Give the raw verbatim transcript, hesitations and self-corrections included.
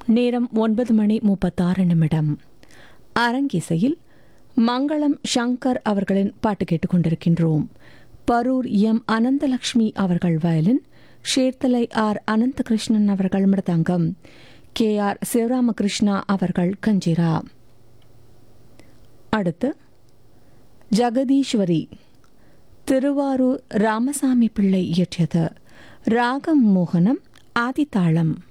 நேரம் ஒன்பது மணி முப்பத்தாறு நிமிடம். அரங்கிசையில் மங்களம் சங்கர் அவர்களின் பாட்டு கேட்டுக்கொண்டிருக்கின்றோம். பரூர் எம் அனந்தலட்சுமி அவர்கள் வயலின், ஷேர்த்தலை ஆர் அனந்தகிருஷ்ணன் அவர்கள் மிருதங்கம், கே ஆர் சிவராமகிருஷ்ணா அவர்கள் கஞ்சிரா. அடுத்து ஜெகதீஸ்வரி, திருவாரூர் ராமசாமி பிள்ளை இயற்றியது. ராகம் மோகனம், ஆதித்தாளம்.